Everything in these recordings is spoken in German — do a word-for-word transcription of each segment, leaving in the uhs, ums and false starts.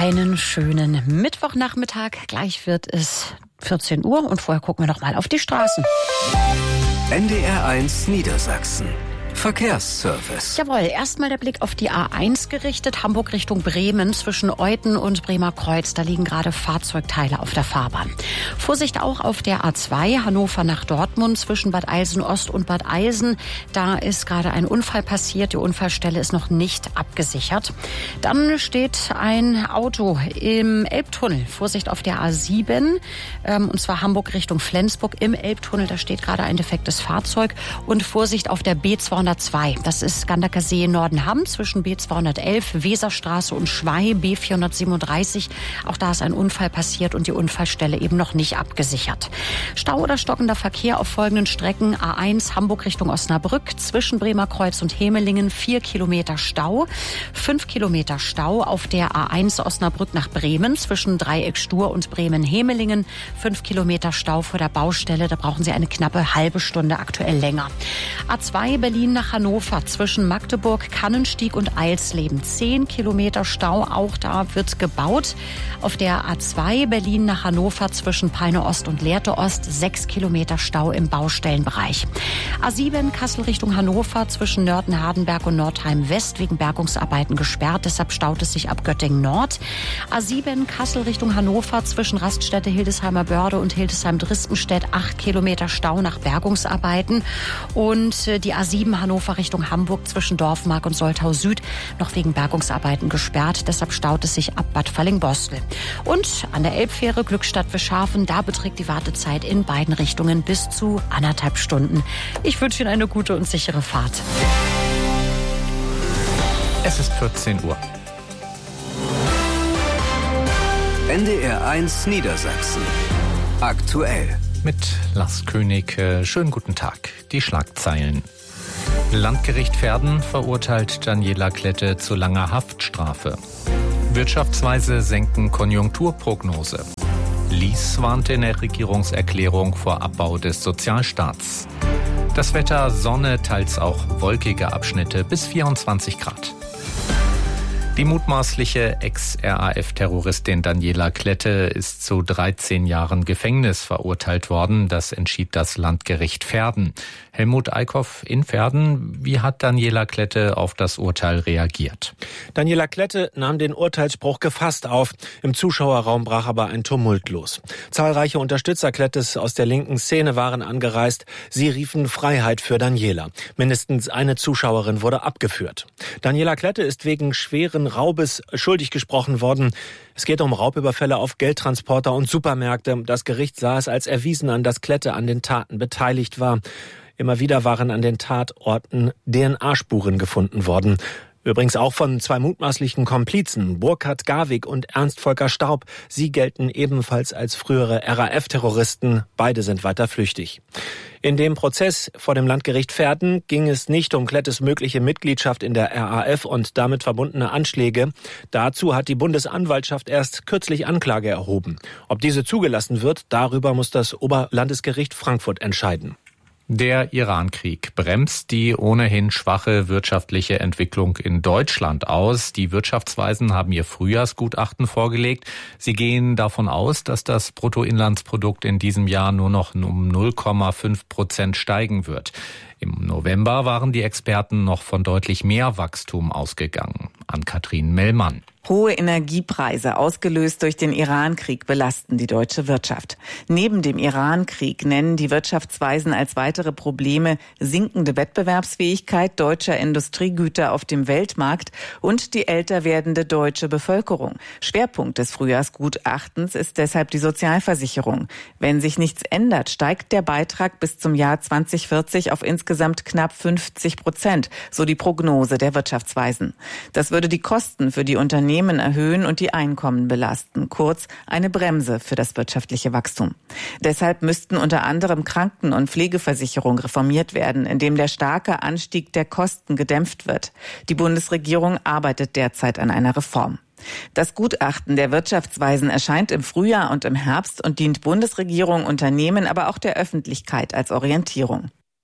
Einen schönen Mittwochnachmittag. Gleich wird es vierzehn Uhr und vorher gucken wir noch mal auf die Straßen. N D R eins Niedersachsen. Verkehrsservice. Jawohl, erstmal der Blick auf die A eins gerichtet. Hamburg Richtung Bremen zwischen Euthen und Bremer Kreuz. Da liegen gerade Fahrzeugteile auf der Fahrbahn. Vorsicht auch auf der A zwei, Hannover nach Dortmund zwischen Bad Eilsen Ost und Bad Eilsen. Da ist gerade ein Unfall passiert. Die Unfallstelle ist noch nicht abgesichert. Dann steht ein Auto im Elbtunnel. Vorsicht auf der A sieben, ähm, und zwar Hamburg Richtung Flensburg im Elbtunnel. Da steht gerade ein defektes Fahrzeug. Und Vorsicht auf der B zweihundertzwei. Das ist Gandacker See Nordenham zwischen B zweihundertelf, Weserstraße und Schwei, B vierhundertsiebenunddreißig. Auch da ist ein Unfall passiert und die Unfallstelle eben noch nicht abgesichert. Stau oder stockender Verkehr auf folgenden Strecken. A eins Hamburg Richtung Osnabrück zwischen Bremer Kreuz und Hemelingen, vier Kilometer Stau. Fünf Kilometer Stau auf der A eins Osnabrück nach Bremen zwischen Dreieck Stur und Bremen-Hemelingen. Fünf Kilometer Stau vor der Baustelle. Da brauchen Sie eine knappe halbe Stunde, aktuell länger. A zwei Berlin nach Hannover zwischen Magdeburg, Kannenstieg und Eilsleben. Zehn Kilometer Stau, auch da wird gebaut. Auf der A zwei Berlin nach Hannover zwischen Peine Ost und Lehrte Ost. Sechs Kilometer Stau im Baustellenbereich. A sieben Kassel Richtung Hannover zwischen Nörten-Hardenberg und Nordheim West wegen Bergungsarbeiten gesperrt. Deshalb staut es sich ab Göttingen Nord. A sieben Kassel Richtung Hannover zwischen Raststätte Hildesheimer Börde und Hildesheim-Drispenstedt. Acht Kilometer Stau nach Bergungsarbeiten. Und die A sieben Hannover Richtung Hamburg zwischen Dorfmark und Soltau Süd noch wegen Bergungsarbeiten gesperrt. Deshalb staut es sich ab Bad Fallingbostel. Und an der Elbfähre Glückstadt-Wischhafen, da beträgt die Wartezeit in beiden Richtungen bis zu anderthalb Stunden. Ich wünsche Ihnen eine gute und sichere Fahrt. Es ist vierzehn Uhr. N D R eins Niedersachsen. Aktuell. Mit Lars König. Schönen guten Tag. Die Schlagzeilen. Landgericht Verden verurteilt Daniela Klette zu langer Haftstrafe. Wirtschaftsweise senken Konjunkturprognose. Lies warnte in der Regierungserklärung vor Abbau des Sozialstaats. Das Wetter, Sonne, teils auch wolkige Abschnitte bis vierundzwanzig Grad. Die mutmaßliche Ex-R A F-Terroristin Daniela Klette ist zu dreizehn Jahren Gefängnis verurteilt worden. Das entschied das Landgericht Verden. Helmut Eickhoff in Verden. Wie hat Daniela Klette auf das Urteil reagiert? Daniela Klette nahm den Urteilsspruch gefasst auf. Im Zuschauerraum brach aber ein Tumult los. Zahlreiche Unterstützer Klettes aus der linken Szene waren angereist. Sie riefen Freiheit für Daniela. Mindestens eine Zuschauerin wurde abgeführt. Daniela Klette ist wegen schweren Raubes schuldig gesprochen worden. Es geht um Raubüberfälle auf Geldtransporter und Supermärkte. Das Gericht sah es als erwiesen an, dass Klette an den Taten beteiligt war. Immer wieder waren an den Tatorten D N A-Spuren gefunden worden. Übrigens auch von zwei mutmaßlichen Komplizen, Burkhard Garwig und Ernst Volker Staub. Sie gelten ebenfalls als frühere R A F-Terroristen. Beide sind weiter flüchtig. In dem Prozess vor dem Landgericht Verden ging es nicht um Klettes mögliche Mitgliedschaft in der R A F und damit verbundene Anschläge. Dazu hat die Bundesanwaltschaft erst kürzlich Anklage erhoben. Ob diese zugelassen wird, darüber muss das Oberlandesgericht Frankfurt entscheiden. Der Irankrieg bremst die ohnehin schwache wirtschaftliche Entwicklung in Deutschland aus. Die Wirtschaftsweisen haben ihr Frühjahrsgutachten vorgelegt. Sie gehen davon aus, dass das Bruttoinlandsprodukt in diesem Jahr nur noch um null Komma fünf Prozent steigen wird. Im November waren die Experten noch von deutlich mehr Wachstum ausgegangen. Ann-Kathrin Mellmann. Hohe Energiepreise, ausgelöst durch den Irankrieg, belasten die deutsche Wirtschaft. Neben dem Irankrieg nennen die Wirtschaftsweisen als weitere Probleme sinkende Wettbewerbsfähigkeit deutscher Industriegüter auf dem Weltmarkt und die älter werdende deutsche Bevölkerung. Schwerpunkt des Frühjahrsgutachtens ist deshalb die Sozialversicherung. Wenn sich nichts ändert, steigt der Beitrag bis zum Jahr zwanzig vierzig auf insgesamt knapp fünfzig Prozent, so die Prognose der Wirtschaftsweisen. Das würde die Kosten für die Unternehmen erhöhen und die Einkommen belasten. Kurz, eine Bremse für das wirtschaftliche Wachstum. Deshalb müssten unter anderem Kranken- und Pflegeversicherung reformiert werden, indem der starke Anstieg der Kosten gedämpft wird. Die Bundesregierung arbeitet derzeit an einer Reform. Das Gutachten der Wirtschaftsweisen erscheint im Frühjahr und im Herbst und dient Bundesregierung, Unternehmen, aber auch der Öffentlichkeit als Orientierung.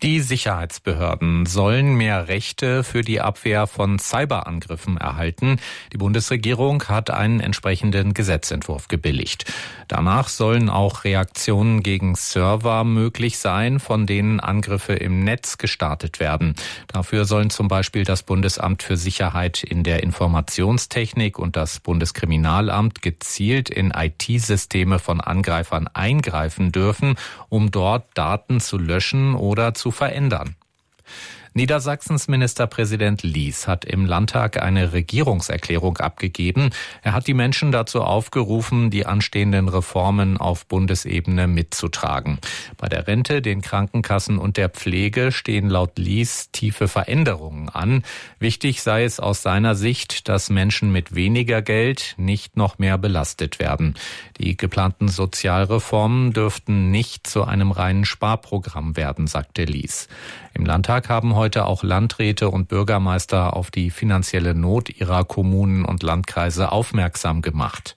Die Sicherheitsbehörden sollen mehr Rechte für die Abwehr von Cyberangriffen erhalten. Die Bundesregierung hat einen entsprechenden Gesetzentwurf gebilligt. Danach sollen auch Reaktionen gegen Server möglich sein, von denen Angriffe im Netz gestartet werden. Dafür sollen zum Beispiel das Bundesamt für Sicherheit in der Informationstechnik und das Bundeskriminalamt gezielt in I T-Systeme von Angreifern eingreifen dürfen, um dort Daten zu löschen oder zu verändern. Niedersachsens Ministerpräsident Lies hat im Landtag eine Regierungserklärung abgegeben. Er hat die Menschen dazu aufgerufen, die anstehenden Reformen auf Bundesebene mitzutragen. Bei der Rente, den Krankenkassen und der Pflege stehen laut Lies tiefe Veränderungen an. Wichtig sei es aus seiner Sicht, dass Menschen mit weniger Geld nicht noch mehr belastet werden. Die geplanten Sozialreformen dürften nicht zu einem reinen Sparprogramm werden, sagte Lies. Im Landtag haben heute auch Landräte und Bürgermeister auf die finanzielle Not ihrer Kommunen und Landkreise aufmerksam gemacht.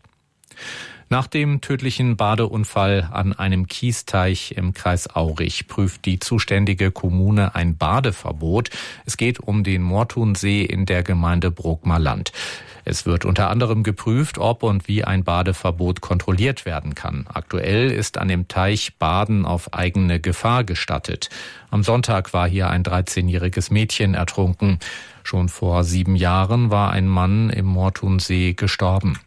Nach dem tödlichen Badeunfall an einem Kiesteich im Kreis Aurich prüft die zuständige Kommune ein Badeverbot. Es geht um den Mortunsee in der Gemeinde Brookmerland. Es wird unter anderem geprüft, ob und wie ein Badeverbot kontrolliert werden kann. Aktuell ist an dem Teich Baden auf eigene Gefahr gestattet. Am Sonntag war hier ein dreizehnjähriges Mädchen ertrunken. Schon vor sieben Jahren war ein Mann im Mortunsee gestorben.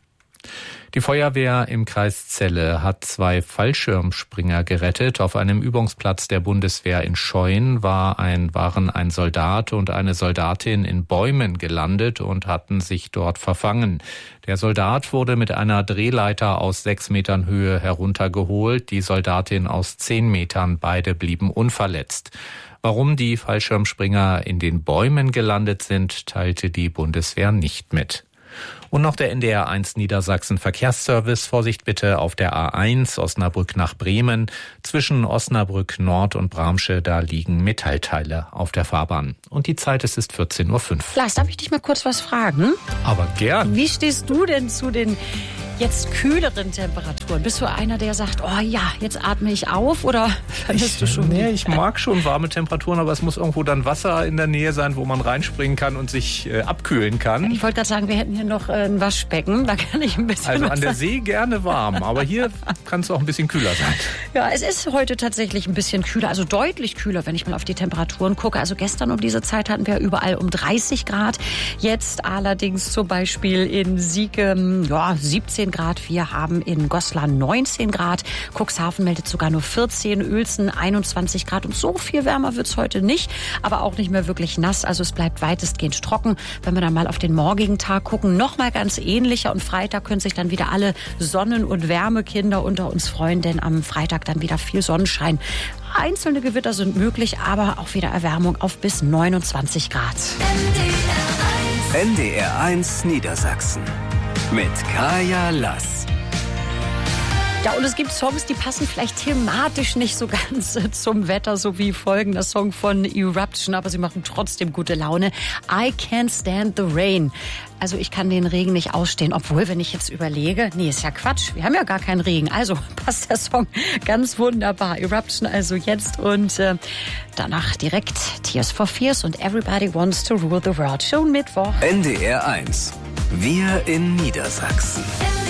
Die Feuerwehr im Kreis Celle hat zwei Fallschirmspringer gerettet. Auf einem Übungsplatz der Bundeswehr in Scheuen war ein, waren ein Soldat und eine Soldatin in Bäumen gelandet und hatten sich dort verfangen. Der Soldat wurde mit einer Drehleiter aus sechs Metern Höhe heruntergeholt, die Soldatin aus zehn Metern. Beide blieben unverletzt. Warum die Fallschirmspringer in den Bäumen gelandet sind, teilte die Bundeswehr nicht mit. Und noch der N D R eins Niedersachsen Verkehrsservice. Vorsicht bitte auf der A eins Osnabrück nach Bremen. Zwischen Osnabrück Nord und Bramsche, da liegen Metallteile auf der Fahrbahn. Und die Zeit, es ist vierzehn Uhr fünf. Lars, darf ich dich mal kurz was fragen? Aber gern. Wie stehst du denn zu den jetzt kühleren Temperaturen? Bist du einer, der sagt, oh ja, jetzt atme ich auf, oder findest du schon? Nee, ich mag schon warme Temperaturen, aber es muss irgendwo dann Wasser in der Nähe sein, wo man reinspringen kann und sich äh, abkühlen kann. Ich wollte gerade sagen, wir hätten hier noch äh, ein Waschbecken, da kann ich ein bisschen Also was an der See gerne warm, aber hier kann es auch ein bisschen kühler sein. Ja, es ist heute tatsächlich ein bisschen kühler, also deutlich kühler, wenn ich mal auf die Temperaturen gucke. Also gestern um diese Zeit hatten wir überall um dreißig Grad. Jetzt allerdings zum Beispiel in Siegen, ja, siebzehn Grad. Wir haben in Goslar neunzehn Grad. Cuxhaven meldet sogar nur vierzehn, Uelzen einundzwanzig Grad. Und so viel wärmer wird's heute nicht, aber auch nicht mehr wirklich nass. Also es bleibt weitestgehend trocken. Wenn wir dann mal auf den morgigen Tag gucken, nochmal ganz ähnlicher. Und Freitag können sich dann wieder alle Sonnen- und Wärmekinder unter uns freuen, denn am Freitag dann wieder viel Sonnenschein. Einzelne Gewitter sind möglich, aber auch wieder Erwärmung auf bis neunundzwanzig Grad. N D R eins Niedersachsen mit Kaya Lass. Ja, und es gibt Songs, die passen vielleicht thematisch nicht so ganz zum Wetter, so wie folgender Song von Eruption, aber sie machen trotzdem gute Laune. I Can't Stand the Rain. Also ich kann den Regen nicht ausstehen, obwohl, wenn ich jetzt überlege, nee, ist ja Quatsch, wir haben ja gar keinen Regen. Also passt der Song ganz wunderbar. Eruption also jetzt und äh, danach direkt Tears for Fears und Everybody Wants to Rule the World. Schon Mittwoch. N D R eins. Wir in Niedersachsen.